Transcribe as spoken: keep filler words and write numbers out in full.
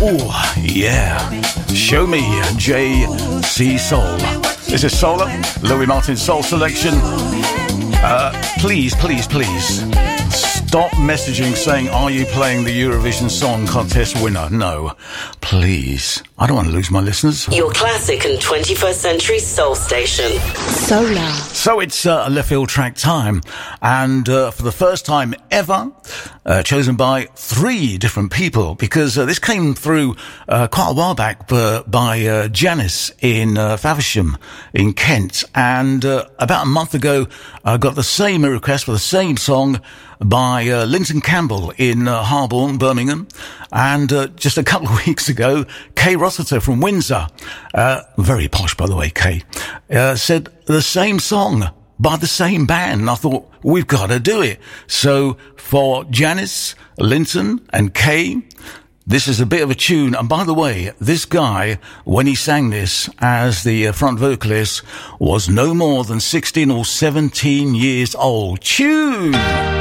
Oh, yeah. Show me J C Soul. This is Solar, Louis Martin's Soul Selection. Uh, please, please, please, stop messaging saying, are you playing the Eurovision Song Contest winner? No. Please. I don't want to lose my listeners. Your classic and twenty-first century soul station. Solar. So it's uh, left field track time. And uh, for the first time ever, uh, chosen by three different people, because uh, this came through uh, quite a while back uh, by uh, Janice in uh, Faversham in Kent. And uh, about a month ago, I got the same request for the same song by uh, Linton Campbell in uh, Harborne, Birmingham. And uh, just a couple of weeks ago, Kay Rossiter from Windsor, uh, very posh by the way, Kay, uh, said the same song by the same band. And I thought, we've got to do it. So for Janice, Linton and Kay, this is a bit of a tune. And by the way, this guy, when he sang this as the uh, front vocalist, was no more than sixteen or seventeen years old. Tune!